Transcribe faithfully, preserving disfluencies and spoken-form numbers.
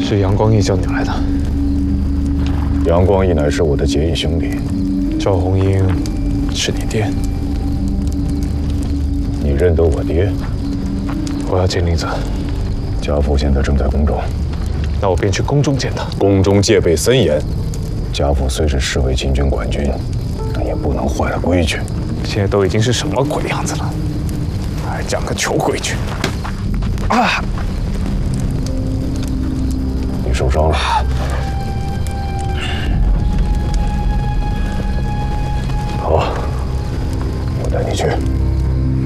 是杨光义叫你来的。 杨光义乃是我的结义兄弟， 赵红英是你爹。 你认得我爹？ 我要见令子。 家父现在正在宫中， 那我便去宫中见他。 宫中戒备森严，家父虽是侍卫禁军管军，但也不能坏了规矩。 现在都已经是什么鬼样子了，还讲个求规矩？啊！ 你受伤了。好，我带你去。